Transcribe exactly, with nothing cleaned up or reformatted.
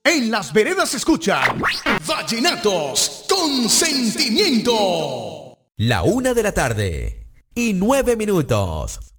En Las Veredas se escuchan Vallenatos con Sentimiento. La una de la tarde y nueve minutos.